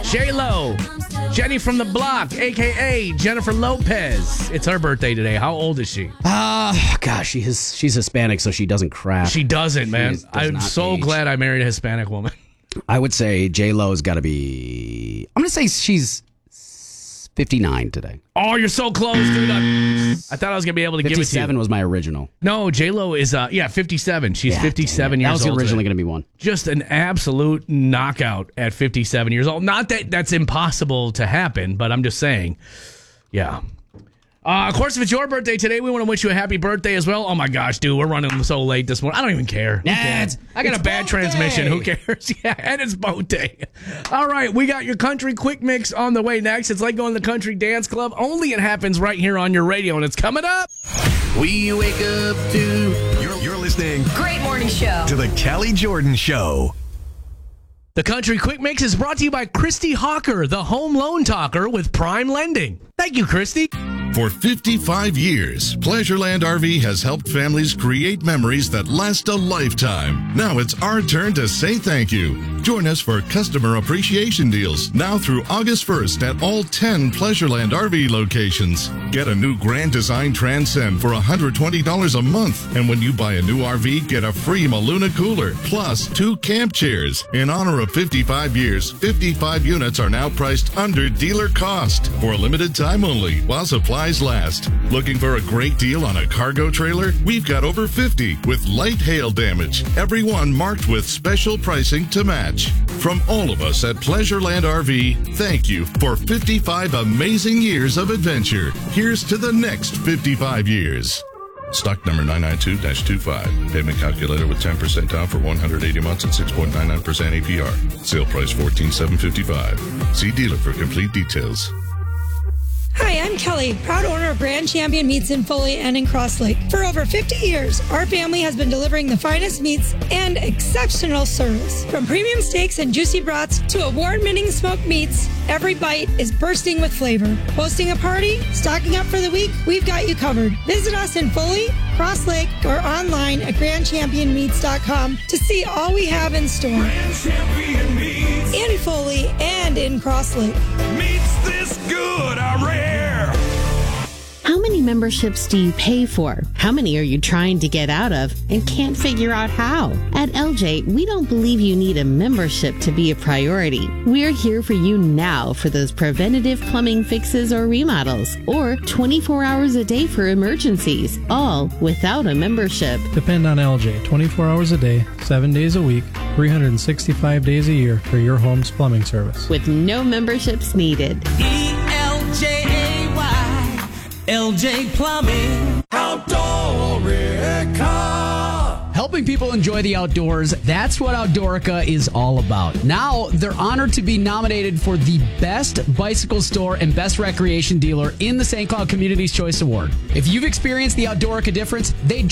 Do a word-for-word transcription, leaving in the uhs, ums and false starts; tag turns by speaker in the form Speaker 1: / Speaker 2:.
Speaker 1: J-Lo, Jenny from the Block, a k a. Jennifer Lopez. It's her birthday today. How old is she?
Speaker 2: Ah, uh, gosh, she is, she's Hispanic, so she doesn't crack.
Speaker 1: She doesn't, man.
Speaker 2: She is,
Speaker 1: I'm so
Speaker 2: age.
Speaker 1: glad I married a Hispanic woman.
Speaker 2: I would say J-Lo's got to be, I'm going to say she's fifty-nine today.
Speaker 1: Oh, you're so close, dude. I, I thought I was going to be able to give it to you.
Speaker 2: fifty-seven was my original.
Speaker 1: No, J-Lo is, uh, yeah, fifty-seven. She's yeah, fifty-seven years old.
Speaker 2: That was originally
Speaker 1: going
Speaker 2: to be one.
Speaker 1: Just an absolute knockout at fifty-seven years old. Not that that's impossible to happen, but I'm just saying, yeah. Uh, of course, if it's your birthday today, we want to wish you a happy birthday as well. Oh, my gosh, dude, we're running so late this morning. I don't even care.
Speaker 2: Nah, it's,
Speaker 1: I got
Speaker 2: it's
Speaker 1: a bad transmission.
Speaker 2: Day.
Speaker 1: Who cares? Yeah, and it's boat day. All right, we got your country quick mix on the way next. It's like going to the country dance club, only it happens right here on your radio, and it's coming up.
Speaker 3: We wake up to...
Speaker 4: You're, you're listening...
Speaker 5: Great morning show.
Speaker 4: ...to the Callie Jordan Show.
Speaker 1: The Country Quick Mix is brought to you by Christy Hawker, the home loan talker with Prime Lending. Thank you, Christy.
Speaker 6: For fifty-five years, Pleasureland R V has helped families create memories that last a lifetime. Now it's our turn to say thank you. Join us for customer appreciation deals now through August first at all ten Pleasureland R V locations. Get a new Grand Design Transcend for one hundred twenty dollars a month. And when you buy a new R V, get a free Maluna cooler, plus two camp chairs. In honor of fifty-five years, fifty-five units are now priced under dealer cost for a limited time only while supplies last. Looking for a great deal on a cargo trailer? We've got over fifty with light hail damage. Every one marked with special pricing to match. From all of us at Pleasureland R V, thank you for fifty-five amazing years of adventure. Here's to the next fifty-five years. Stock number nine nine two dash two five. Payment calculator with ten percent down for one hundred eighty months at six point nine nine percent A P R. Sale price fourteen thousand seven hundred fifty-five dollars. See dealer for complete details.
Speaker 7: Hi, I'm Kelly, proud owner of Grand Champion Meats in Foley and in Cross Lake. For over fifty years, our family has been delivering the finest meats and exceptional service. From premium steaks and juicy brats to award-winning smoked meats, every bite is bursting with flavor. Hosting a party? Stocking up for the week? We've got you covered. Visit us in Foley, Cross Lake, or online at grand champion meats dot com to see all we have in store.
Speaker 8: Grand Champion Meats.
Speaker 7: In Foley and in Cross Lake.
Speaker 8: Meats this good are rare.
Speaker 9: How many memberships do you pay for? How many are you trying to get out of and can't figure out how? At L J, we don't believe you need a membership to be a priority. We're here for you now for those preventative plumbing fixes or remodels, or twenty-four hours a day for emergencies, all without a membership.
Speaker 10: Depend on L J twenty-four hours a day, seven days a week, three hundred sixty-five days a year for your home's plumbing service.
Speaker 9: With no memberships needed.
Speaker 11: E L J A Y, L J Plumbing.
Speaker 8: Outdoorica.
Speaker 12: Helping people enjoy the outdoors, that's what Outdoorica is all about. Now, they're honored to be nominated for the Best Bicycle Store and Best Recreation Dealer in the Saint Cloud Community's Choice Award. If you've experienced the Outdoorica difference, they